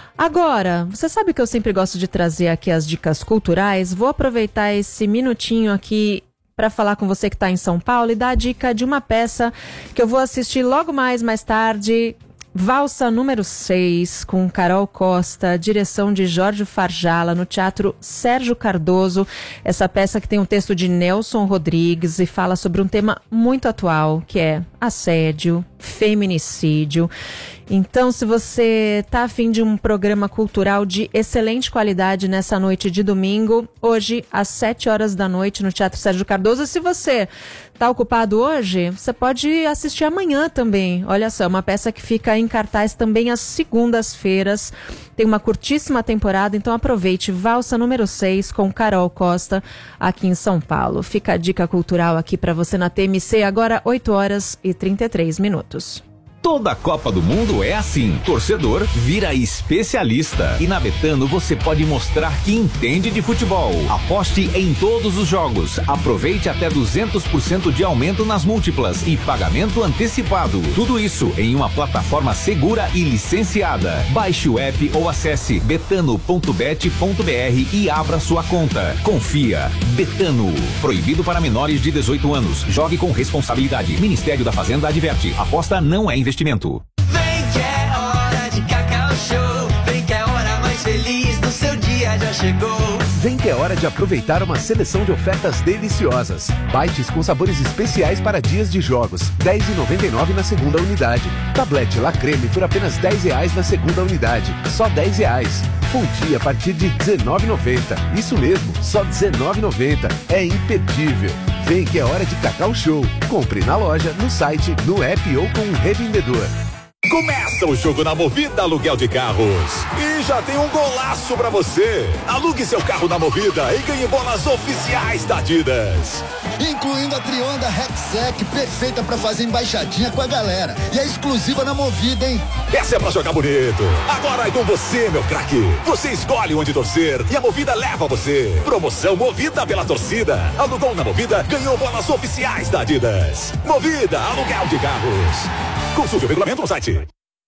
Agora, você sabe que eu sempre gosto de trazer aqui as dicas culturais. Vou aproveitar esse minutinho aqui para falar com você que está em São Paulo e dar a dica de uma peça que eu vou assistir logo mais, mais tarde. Valsa número seis, com Carol Costa, direção de Jorge Farjala, no Teatro Sérgio Cardoso. Essa peça que tem um texto de Nelson Rodrigues e fala sobre um tema muito atual, que é assédio, feminicídio. Então, se você está a fim de um programa cultural de excelente qualidade nessa noite de domingo, hoje às sete horas da noite no Teatro Sérgio Cardoso. Se você está ocupado hoje, você pode assistir amanhã também. Olha só, uma peça que fica em cartaz também às segundas-feiras. Tem uma curtíssima temporada, então aproveite. Valsa número seis com Carol Costa aqui em São Paulo. Fica a dica cultural aqui para você na T M C, agora oito horas e trinta e três minutos. Toda Copa do Mundo é assim. Torcedor vira especialista. E na Betano você pode mostrar que entende de futebol. Aposte em todos os jogos. Aproveite até duzentos por cento de aumento nas múltiplas e pagamento antecipado. Tudo isso em uma plataforma segura e licenciada. Baixe o app ou acesse betano ponto bet ponto br e abra sua conta. Confia. Betano. Proibido para menores de dezoito anos. Jogue com responsabilidade. Ministério da Fazenda adverte. Aposta não é investimento. Vem que é hora de Cacau Show. Vem que é a hora mais feliz do seu dia já chegou. Vem que é hora de aproveitar uma seleção de ofertas deliciosas. Bites com sabores especiais para dias de jogos. dez reais e noventa e nove centavos na segunda unidade. Tablete La Creme por apenas dez reais na segunda unidade. Só dez reais. Fonte a partir de dezenove reais e noventa centavos. Isso mesmo, só dezenove reais e noventa centavos. É imperdível. Vem que é hora de Cacau Show. Compre na loja, no site, no app ou com um revendedor. Começa o jogo na Movida Aluguel de Carros. E já tem um golaço pra você. Alugue seu carro na Movida e ganhe bolas oficiais da Adidas. Incluindo a Trionda Rexec, perfeita pra fazer embaixadinha com a galera. E é exclusiva na Movida, hein? Essa é pra jogar bonito. Agora é com você, meu craque. Você escolhe onde torcer e a Movida leva você. Promoção Movida pela torcida. Alugou na Movida, ganhou bolas oficiais da Adidas. Movida Aluguel de Carros. Consulte o regulamento no site.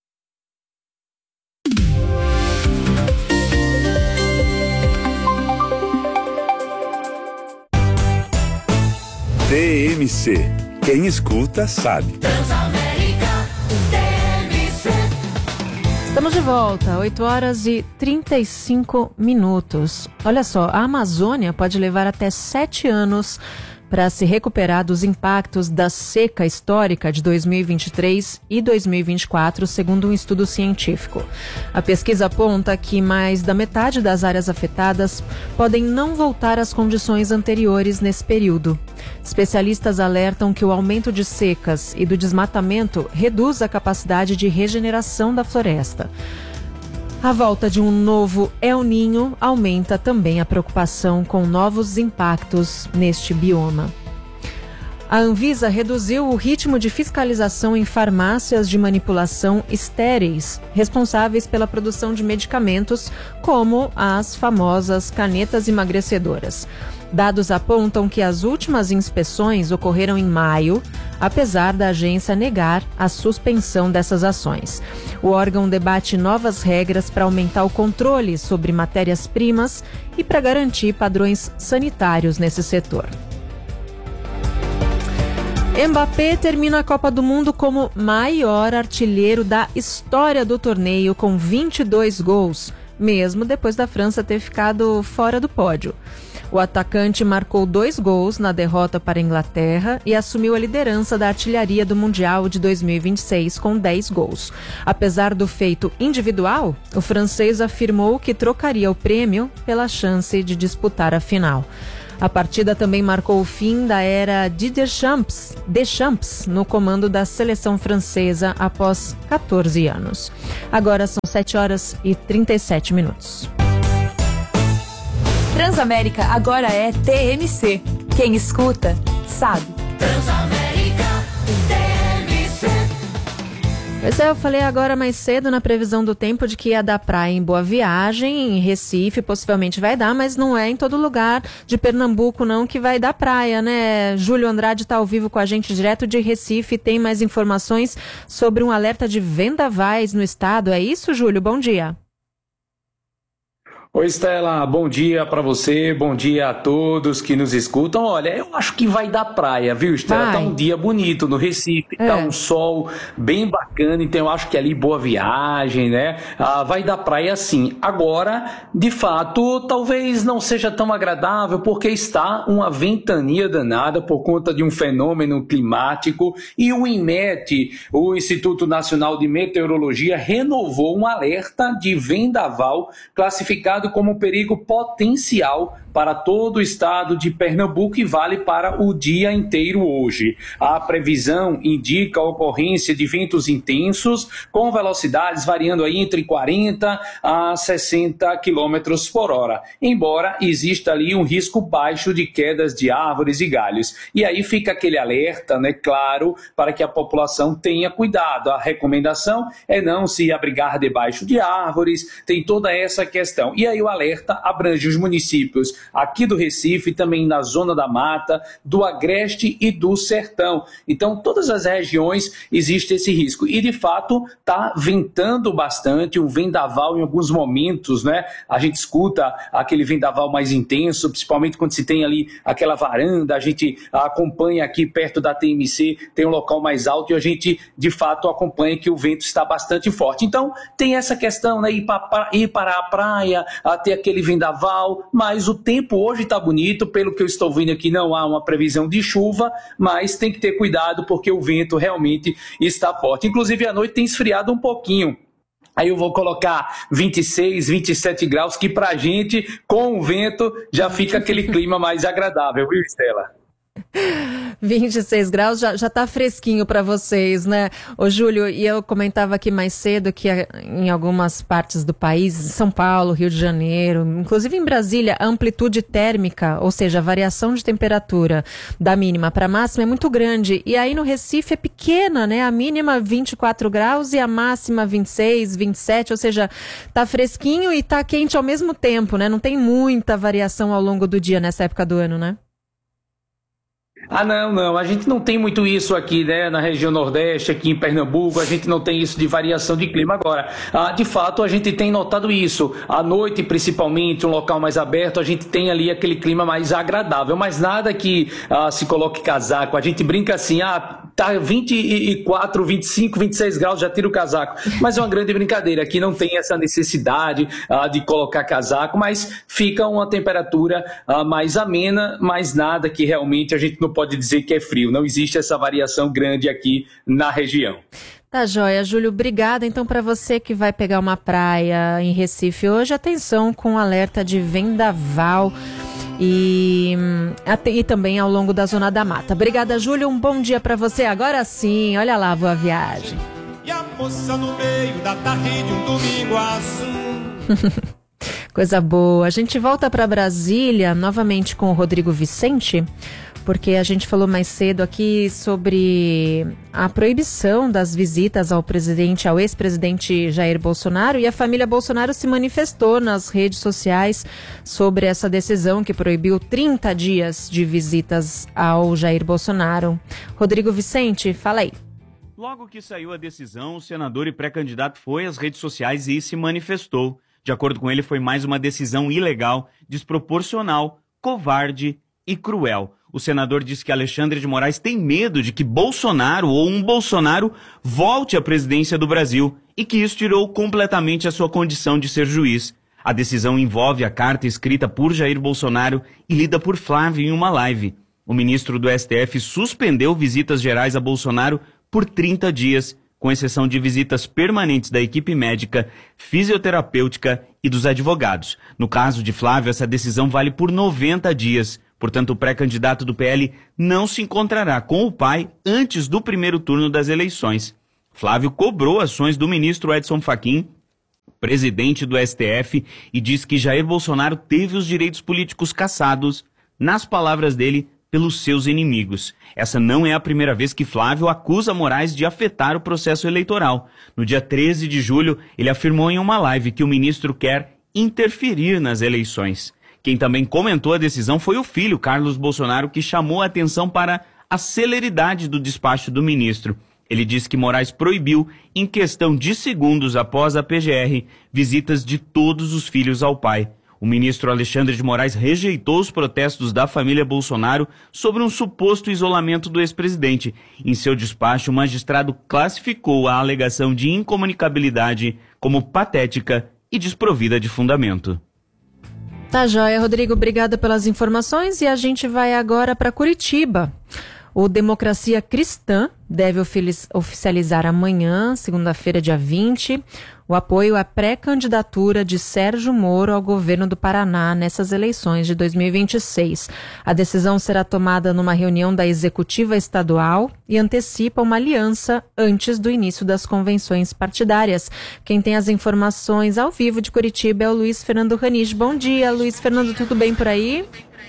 T M C. Quem escuta sabe. Estamos de volta, oito horas e trinta e cinco minutos. Olha só, a Amazônia pode levar até sete anos para se recuperar dos impactos da seca histórica de dois mil e vinte e três e dois mil e vinte e quatro, segundo um estudo científico. A pesquisa aponta que mais da metade das áreas afetadas podem não voltar às condições anteriores nesse período. Especialistas alertam que o aumento de secas e do desmatamento reduz a capacidade de regeneração da floresta. A volta de um novo El Niño aumenta também a preocupação com novos impactos neste bioma. A Anvisa reduziu o ritmo de fiscalização em farmácias de manipulação estéreis, responsáveis pela produção de medicamentos como as famosas canetas emagrecedoras. Dados apontam que as últimas inspeções ocorreram em maio, apesar da agência negar a suspensão dessas ações. O órgão debate novas regras para aumentar o controle sobre matérias-primas e para garantir padrões sanitários nesse setor. Mbappé termina a Copa do Mundo como maior artilheiro da história do torneio, com vinte e dois gols, mesmo depois da França ter ficado fora do pódio. O atacante marcou dois gols na derrota para a Inglaterra e assumiu a liderança da artilharia do Mundial de dois mil e vinte e seis com dez gols. Apesar do feito individual, o francês afirmou que trocaria o prêmio pela chance de disputar a final. A partida também marcou o fim da era de Deschamps, Deschamps no comando da seleção francesa após catorze anos. Agora são sete horas e trinta e sete minutos. Transamérica agora é T M C. Quem escuta, sabe. Transamérica, T M C. Pois é, eu falei agora mais cedo na previsão do tempo de que ia dar praia em Boa Viagem, em Recife possivelmente vai dar, mas não é em todo lugar de Pernambuco não que vai dar praia, né? Júlio Andrade está ao vivo com a gente direto de Recife, tem mais informações sobre um alerta de vendavais no estado, é isso, Júlio? Bom dia. Oi, Estela, bom dia para você, bom dia a todos que nos escutam. Olha, eu acho que vai dar praia, viu, Estela? Vai. Tá um dia bonito no Recife, é. Tá um sol bem bacana, então eu acho que ali Boa Viagem, né? Ah, vai dar praia sim. Agora, de fato, talvez não seja tão agradável porque está uma ventania danada por conta de um fenômeno climático e o INMET, o Instituto Nacional de Meteorologia, renovou um alerta de vendaval classificado como perigo potencial para todo o estado de Pernambuco e vale para o dia inteiro hoje. A previsão indica a ocorrência de ventos intensos com velocidades variando aí entre quarenta a sessenta quilômetros por hora, embora exista ali um risco baixo de quedas de árvores e galhos. E aí fica aquele alerta, né, claro, para que a população tenha cuidado. A recomendação é não se abrigar debaixo de árvores, tem toda essa questão. E aí o alerta abrange os municípios aqui do Recife, também na Zona da Mata, do Agreste e do Sertão. Então, todas as regiões existe esse risco. E, de fato, está ventando bastante, um vendaval em alguns momentos, né? A gente escuta aquele vendaval mais intenso, principalmente quando se tem ali aquela varanda, a gente acompanha aqui perto da T M C, tem um local mais alto e a gente, de fato, acompanha que o vento está bastante forte. Então, tem essa questão, né? Ir para, ir para a praia, a ter aquele vendaval, mas o tempo hoje está bonito, pelo que eu estou vendo aqui não há uma previsão de chuva, mas tem que ter cuidado porque o vento realmente está forte. Inclusive à noite tem esfriado um pouquinho. Aí eu vou colocar vinte e seis, vinte e sete graus, que pra gente, com o vento, já fica aquele clima mais agradável, viu, Estela? vinte e seis graus, já, já tá fresquinho para vocês, né? Ô Júlio, e eu comentava aqui mais cedo que em algumas partes do país, São Paulo, Rio de Janeiro, inclusive em Brasília, a amplitude térmica, ou seja, a variação de temperatura da mínima para a máxima é muito grande. E aí no Recife é pequena, né? A mínima vinte e quatro graus e a máxima vinte e seis, vinte e sete, ou seja, tá fresquinho e tá quente ao mesmo tempo, né? Não tem muita variação ao longo do dia nessa época do ano, né? Ah, não, não, a gente não tem muito isso aqui, né, na região Nordeste, aqui em Pernambuco, a gente não tem isso de variação de clima. Agora, ah, de fato, a gente tem notado isso, à noite principalmente, um local mais aberto, a gente tem ali aquele clima mais agradável, mas nada que ah, se coloque casaco, a gente brinca assim, ah, tá vinte e quatro, vinte e cinco, vinte e seis graus, já tira o casaco, mas é uma grande brincadeira, aqui não tem essa necessidade ah, de colocar casaco, mas fica uma temperatura ah, mais amena, mas nada que realmente a gente não pode dizer que é frio, não existe essa variação grande aqui na região. Tá joia, Júlio, obrigada. Então, para você que vai pegar uma praia em Recife hoje, atenção com o alerta de vendaval e, e também ao longo da Zona da Mata. Obrigada, Júlio, um bom dia para você. Agora sim, olha lá, Boa Viagem. E a moça no meio da tarde de um domingo azul. Coisa boa. A gente volta para Brasília novamente com o Rodrigo Vicente, porque a gente falou mais cedo aqui sobre a proibição das visitas ao presidente, ao ex-presidente Jair Bolsonaro, e a família Bolsonaro se manifestou nas redes sociais sobre essa decisão que proibiu trinta dias de visitas ao Jair Bolsonaro. Rodrigo Vicente, fala aí. Logo que saiu a decisão, o senador e pré-candidato foi às redes sociais e se manifestou. De acordo com ele, foi mais uma decisão ilegal, desproporcional, covarde e cruel. O senador disse que Alexandre de Moraes tem medo de que Bolsonaro ou um Bolsonaro volte à presidência do Brasil e que isso tirou completamente a sua condição de ser juiz. A decisão envolve a carta escrita por Jair Bolsonaro e lida por Flávio em uma live. O ministro do S T F suspendeu visitas gerais a Bolsonaro por trinta dias, com exceção de visitas permanentes da equipe médica, fisioterapêutica e dos advogados. No caso de Flávio, essa decisão vale por noventa dias. Portanto, o pré-candidato do P L não se encontrará com o pai antes do primeiro turno das eleições. Flávio cobrou ações do ministro Edson Fachin, presidente do S T F, e diz que Jair Bolsonaro teve os direitos políticos cassados, nas palavras dele, pelos seus inimigos. Essa não é a primeira vez que Flávio acusa Moraes de afetar o processo eleitoral. No dia treze de julho, ele afirmou em uma live que o ministro quer interferir nas eleições. Quem também comentou a decisão foi o filho, Carlos Bolsonaro, que chamou a atenção para a celeridade do despacho do ministro. Ele disse que Moraes proibiu, em questão de segundos após a P G R, visitas de todos os filhos ao pai. O ministro Alexandre de Moraes rejeitou os protestos da família Bolsonaro sobre um suposto isolamento do ex-presidente. Em seu despacho, o magistrado classificou a alegação de incomunicabilidade como patética e desprovida de fundamento. Tá joia, Rodrigo, obrigada pelas informações, e a gente vai agora para Curitiba. O Democracia Cristã deve oficializar amanhã, segunda-feira, dia vinte, o apoio à pré-candidatura de Sérgio Moro ao governo do Paraná nessas eleições de dois mil e vinte e seis. A decisão será tomada numa reunião da Executiva Estadual e antecipa uma aliança antes do início das convenções partidárias. Quem tem as informações ao vivo de Curitiba é o Luiz Fernando Ranich. Bom dia, Luiz Fernando, tudo bem por aí?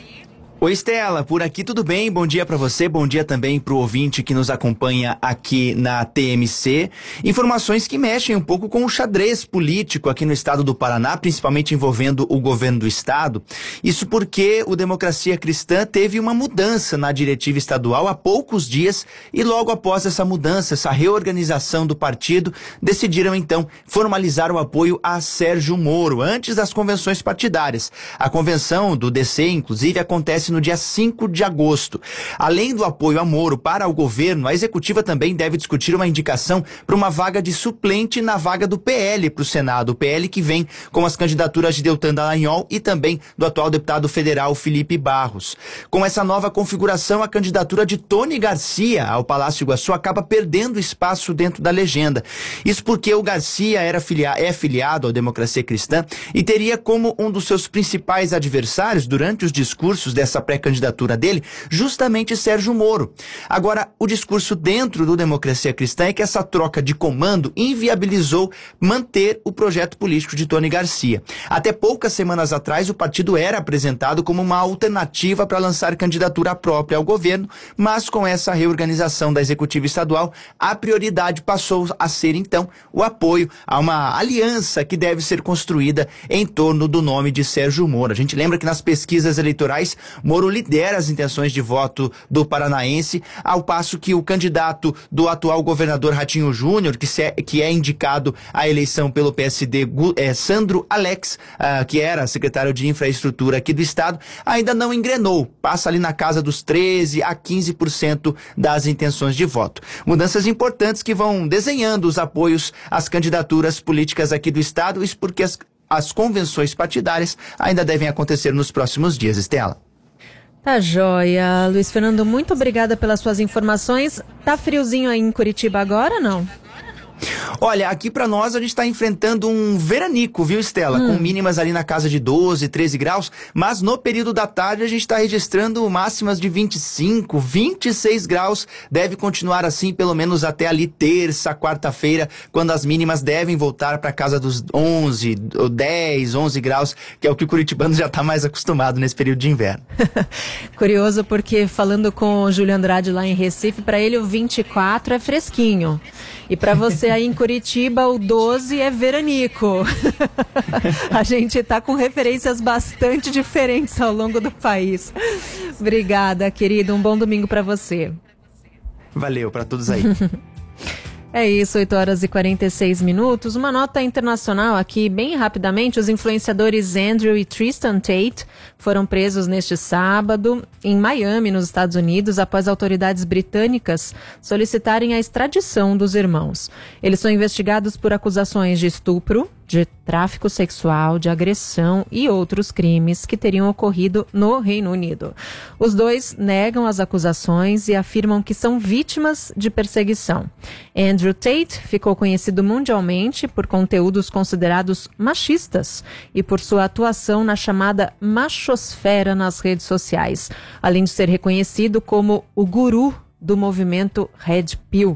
Oi, Estela, por aqui tudo bem? Bom dia para você, bom dia também para o ouvinte que nos acompanha aqui na T M C. Informações que mexem um pouco com o xadrez político aqui no estado do Paraná, principalmente envolvendo o governo do estado. Isso porque o Democracia Cristã teve uma mudança na diretiva estadual há poucos dias e logo após essa mudança, essa reorganização do partido, decidiram então formalizar o apoio a Sérgio Moro, antes das convenções partidárias. A convenção do D C, inclusive, acontece no dia cinco de agosto. Além do apoio a Moro para o governo, a executiva também deve discutir uma indicação para uma vaga de suplente na vaga do P L para o Senado. O P L que vem com as candidaturas de Deltan Dallagnol e também do atual deputado federal Felipe Barros. Com essa nova configuração, a candidatura de Tony Garcia ao Palácio Iguaçu acaba perdendo espaço dentro da legenda. Isso porque o Garcia era filia- é filiado à Democracia Cristã e teria como um dos seus principais adversários durante os discursos dessa pré-candidatura dele, justamente Sérgio Moro. Agora, o discurso dentro do Democracia Cristã é que essa troca de comando inviabilizou manter o projeto político de Tony Garcia. Até poucas semanas atrás, o partido era apresentado como uma alternativa para lançar candidatura própria ao governo, mas com essa reorganização da executiva estadual, a prioridade passou a ser, então, o apoio a uma aliança que deve ser construída em torno do nome de Sérgio Moro. A gente lembra que nas pesquisas eleitorais, Moro lidera as intenções de voto do paranaense, ao passo que o candidato do atual governador Ratinho Júnior, que, se, que é indicado à eleição pelo P S D, é Sandro Alex, uh, que era secretário de infraestrutura aqui do estado, ainda não engrenou, passa ali na casa dos treze a quinze por cento das intenções de voto. Mudanças importantes que vão desenhando os apoios às candidaturas políticas aqui do estado, isso porque as, as convenções partidárias ainda devem acontecer nos próximos dias, Estela. Tá joia. Luiz Fernando, muito obrigada pelas suas informações. Tá friozinho aí em Curitiba agora, não? Olha, aqui pra nós a gente tá enfrentando um veranico, viu, Estela? Hum. Com mínimas ali na casa de doze, treze graus, mas no período da tarde a gente tá registrando máximas de vinte e cinco, vinte e seis graus. Deve continuar assim pelo menos até ali terça, quarta-feira, quando as mínimas devem voltar pra casa dos onze, dez, onze graus, que é o que o curitibano já tá mais acostumado nesse período de inverno. Curioso porque falando com o Júlio Andrade lá em Recife, pra ele o vinte e quatro é fresquinho. E para você aí em Curitiba, o doze é veranico. A gente tá com referências bastante diferentes ao longo do país. Obrigada, querido. Um bom domingo para você. Valeu para todos aí. É isso, oito horas e quarenta e seis minutos. Uma nota internacional aqui, bem rapidamente. Os influenciadores Andrew e Tristan Tate foram presos neste sábado em Miami, nos Estados Unidos, após autoridades britânicas solicitarem a extradição dos irmãos. Eles são investigados por acusações de estupro, de tráfico sexual, de agressão e outros crimes que teriam ocorrido no Reino Unido. Os dois negam as acusações e afirmam que são vítimas de perseguição. Andrew Tate ficou conhecido mundialmente por conteúdos considerados machistas e por sua atuação na chamada machosfera nas redes sociais, além de ser reconhecido como o guru do movimento Red Pill.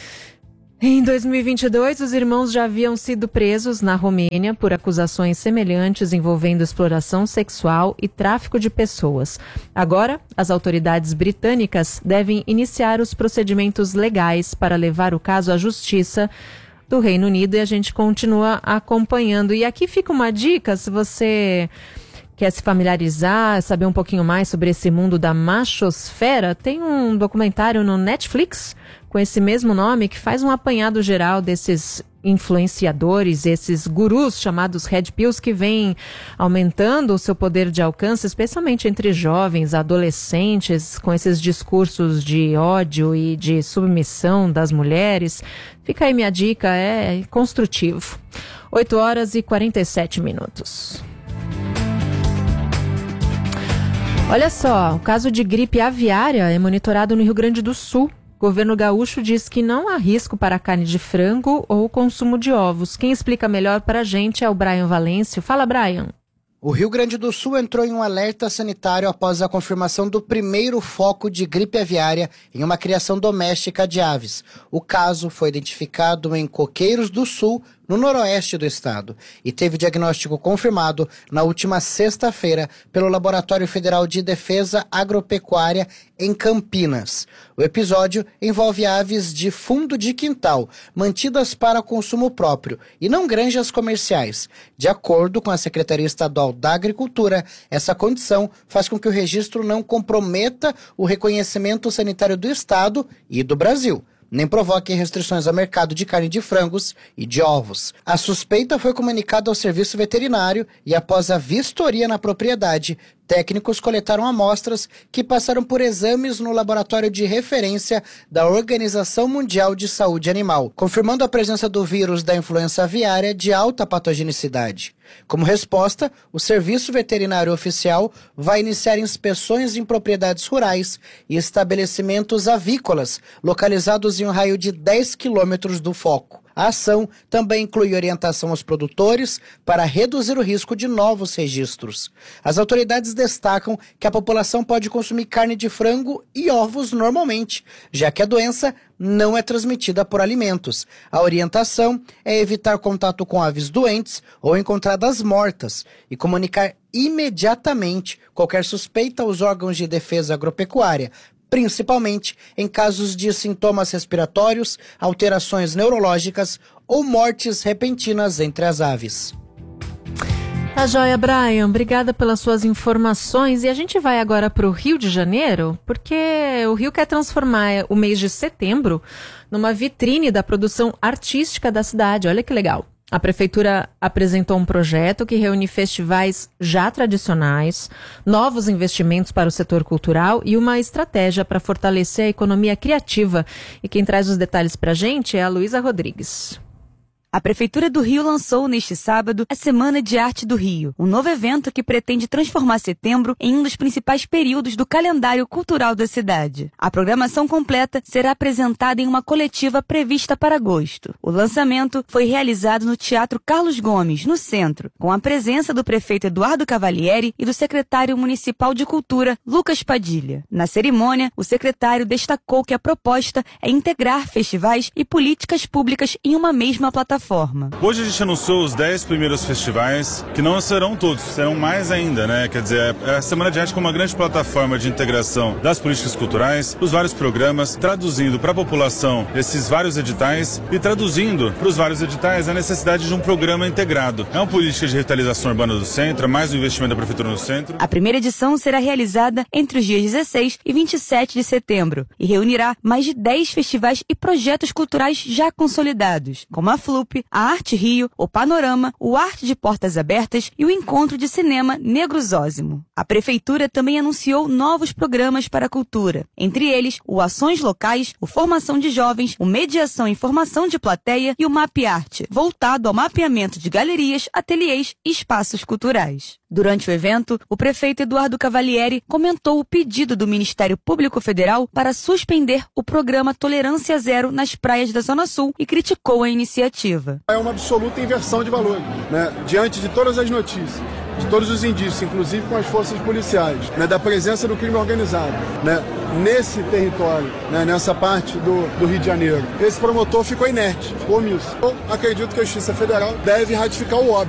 Em dois mil e vinte e dois, os irmãos já haviam sido presos na Romênia por acusações semelhantes envolvendo exploração sexual e tráfico de pessoas. Agora, as autoridades britânicas devem iniciar os procedimentos legais para levar o caso à justiça do Reino Unido e a gente continua acompanhando. E aqui fica uma dica, se você quer se familiarizar, saber um pouquinho mais sobre esse mundo da machosfera, tem um documentário no Netflix com esse mesmo nome que faz um apanhado geral desses influenciadores, esses gurus chamados Red Pills que vêm aumentando o seu poder de alcance, especialmente entre jovens, adolescentes, com esses discursos de ódio e de submissão das mulheres. Fica aí minha dica, é construtivo. oito horas e quarenta e sete minutos. Olha só, o caso de gripe aviária é monitorado no Rio Grande do Sul. O governo gaúcho diz que não há risco para a carne de frango ou o consumo de ovos. Quem explica melhor para a gente é o Brian Valêncio. Fala, Brian. O Rio Grande do Sul entrou em um alerta sanitário após a confirmação do primeiro foco de gripe aviária em uma criação doméstica de aves. O caso foi identificado em Coqueiros do Sul, no noroeste do estado, e teve diagnóstico confirmado na última sexta-feira pelo Laboratório Federal de Defesa Agropecuária em Campinas. O episódio envolve aves de fundo de quintal, mantidas para consumo próprio e não granjas comerciais. De acordo com a Secretaria Estadual da Agricultura, essa condição faz com que o registro não comprometa o reconhecimento sanitário do estado e do Brasil, nem provoque restrições ao mercado de carne de frangos e de ovos. A suspeita foi comunicada ao serviço veterinário e, após a vistoria na propriedade, técnicos coletaram amostras que passaram por exames no laboratório de referência da Organização Mundial de Saúde Animal, confirmando a presença do vírus da influenza aviária de alta patogenicidade. Como resposta, o Serviço Veterinário Oficial vai iniciar inspeções em propriedades rurais e estabelecimentos avícolas localizados em um raio de dez quilômetros do foco. A ação também inclui orientação aos produtores para reduzir o risco de novos registros. As autoridades destacam que a população pode consumir carne de frango e ovos normalmente, já que a doença não é transmitida por alimentos. A orientação é evitar contato com aves doentes ou encontradas mortas e comunicar imediatamente qualquer suspeita aos órgãos de defesa agropecuária, principalmente em casos de sintomas respiratórios, alterações neurológicas ou mortes repentinas entre as aves. Tá joia, Brian. Obrigada pelas suas informações. E a gente vai agora para o Rio de Janeiro, porque o Rio quer transformar o mês de setembro numa vitrine da produção artística da cidade. Olha que legal. A prefeitura apresentou um projeto que reúne festivais já tradicionais, novos investimentos para o setor cultural e uma estratégia para fortalecer a economia criativa. E quem traz os detalhes para a gente é a Luísa Rodrigues. A Prefeitura do Rio lançou neste sábado a Semana de Arte do Rio, um novo evento que pretende transformar setembro em um dos principais períodos do calendário cultural da cidade. A programação completa será apresentada em uma coletiva prevista para agosto. O lançamento foi realizado no Teatro Carlos Gomes, no centro, com a presença do prefeito Eduardo Cavalieri e do secretário municipal de Cultura, Lucas Padilha. Na cerimônia, o secretário destacou que a proposta é integrar festivais e políticas públicas em uma mesma plataforma. Hoje a gente anunciou os dez primeiros festivais, que não serão todos, serão mais ainda, né? Quer dizer, a Semana de Arte como uma grande plataforma de integração das políticas culturais, dos vários programas, traduzindo para a população esses vários editais e traduzindo para os vários editais a necessidade de um programa integrado. É uma política de revitalização urbana do centro, é mais um investimento da Prefeitura no centro. A primeira edição será realizada entre os dias dezesseis e vinte e sete de setembro e reunirá mais de dez festivais e projetos culturais já consolidados, como a Flup, a Arte Rio, o Panorama, o Arte de Portas Abertas e o Encontro de Cinema Negrosósimo. A Prefeitura também anunciou novos programas para a cultura, entre eles o Ações Locais, o Formação de Jovens, o Mediação e Formação de Plateia e o Mapearte, voltado ao mapeamento de galerias, ateliês e espaços culturais. Durante o evento, o prefeito Eduardo Cavalieri comentou o pedido do Ministério Público Federal para suspender o programa Tolerância Zero nas praias da Zona Sul e criticou a iniciativa. É uma absoluta inversão de valores, né? Diante de todas as notícias, de todos os indícios, inclusive com as forças policiais, né? Da presença do crime organizado, né? Nesse território, né? Nessa parte do, do Rio de Janeiro. Esse promotor ficou inerte, ficou omisso. Eu acredito que a Justiça Federal deve ratificar o óbvio.